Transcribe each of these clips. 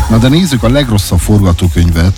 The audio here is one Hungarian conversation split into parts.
Na de nézzük a legrosszabb forgatókönyvet,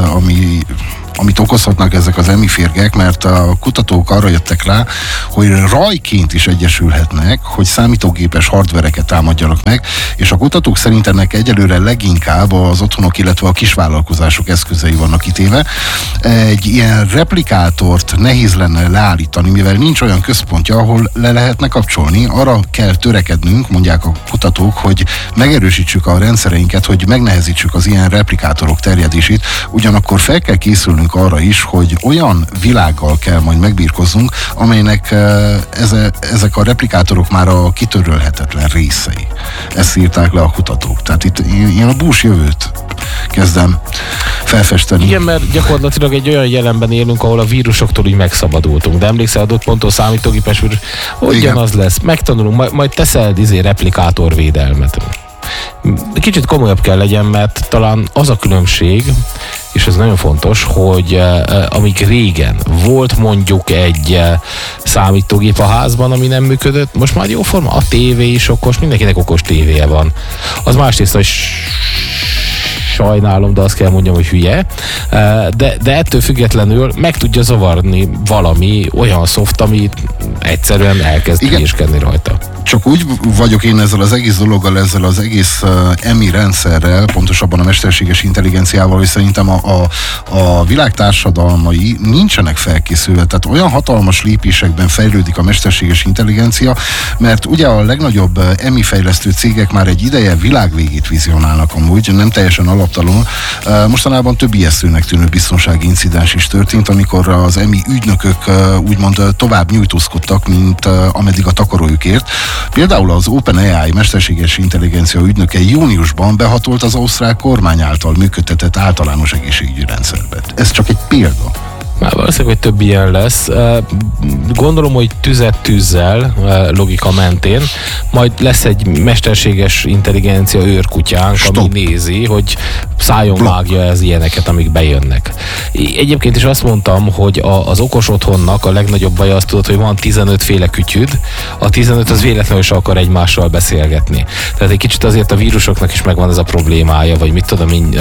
amit okozhatnak ezek az emiférgek, mert a kutatók arra jöttek rá, hogy rajként is egyesülhetnek, hogy számítógépes hardvereket támadjanak meg, és a kutatók szerint ennek egyelőre leginkább az otthonok, illetve a kisvállalkozások eszközei vannak kitéve. Egy ilyen replikátort nehéz lenne leállítani, mivel nincs olyan központja, ahol le lehetne kapcsolni. Arra kell törekednünk, mondják a kutatók, hogy megerősítsük a rendszereinket, hogy megnehezítsük az ilyen replikátorok terjedését, ugyanakkor fel kell készülnünk arra is, hogy olyan világgal kell majd megbírkozzunk, amelynek ezek a replikátorok már a kitörölhetetlen részei. Ezt írták le a kutatók. Tehát itt én a bús jövőt kezdem felfesteni. Igen, mert gyakorlatilag egy olyan jelenben élünk, ahol a vírusoktól így megszabadultunk. De emlékszel, adott ponttól számítógépes vírus, ugyanaz lesz. Megtanulunk, majd teszel replikátorvédelmet. Kicsit komolyabb kell legyen, mert talán az a különbség, és ez nagyon fontos, hogy amíg régen volt mondjuk egy számítógép a házban, ami nem működött, most már jóforma a tévé is okos, mindenkinek okos tévéje van. Az másrészt, hogy sajnálom, de azt kell mondjam, hogy hülye, de ettől függetlenül meg tudja zavarni valami olyan szoft, ami egyszerűen elkezd hülyéskedni rajta. Csak úgy vagyok én ezzel az egész dologgal, ezzel az egész EMI rendszerrel, pontosabban a mesterséges intelligenciával, hogy szerintem a világ társadalmai nincsenek felkészülve. Tehát olyan hatalmas lépésekben fejlődik a mesterséges intelligencia, mert ugye a legnagyobb EMI fejlesztő cégek már egy ideje világvégét vizionálnak amúgy, nem teljesen alaptalanul. Mostanában több ijesztőnek tűnő biztonsági incidens is történt, amikor az EMI ügynökök úgymond tovább nyújtózkodtak, mint ameddig a takarójuk ért. Például az OpenAI mesterséges intelligencia ügynöke júniusban behatolt az ausztrál kormány által működtetett általános egészségügyi rendszerbe. Ez csak egy példa. Már valószínűleg, hogy több ilyen lesz. Gondolom, hogy tüzet tűzzel logika mentén, majd lesz egy mesterséges intelligencia őrkutyánk, ami nézi, hogy szájon vágja ez ilyeneket, amik bejönnek. Egyébként is azt mondtam, hogy az okos otthonnak a legnagyobb baja azt tudod, hogy van 15 féle kütyüd, a 15 az véletlenül is akar egymással beszélgetni. Tehát egy kicsit azért a vírusoknak is megvan ez a problémája, vagy mit tudom én,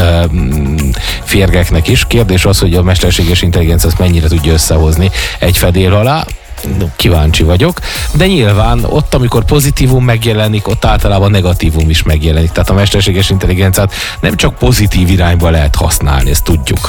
férgeknek is. Kérdés az, hogy a mesterséges intelligencia ezt mennyire tudja összehozni egy fedél alá. Kíváncsi vagyok, de nyilván ott, amikor pozitívum megjelenik, ott általában negatívum is megjelenik. Tehát a mesterséges intelligenciát nem csak pozitív irányba lehet használni, ezt tudjuk.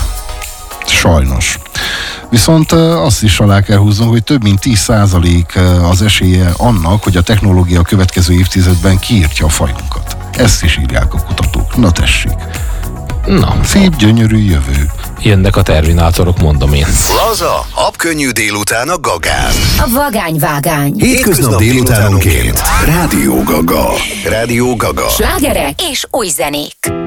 Sajnos. Viszont azt is alá kell húznunk, hogy több mint 10% az esélye annak, hogy a technológia a következő évtizedben kiírtja a fajunkat. Ezt is írják a kutatók. Na tessék. Na, szép, gyönyörű jövő. Jönnek a terminátorok, mondom én. Laza, habkönnyű délután a Gagán. A vagányvágány. Hétköznap délutánonként. Rádió Gaga. Rádió Gaga. Slágerek és új zenék.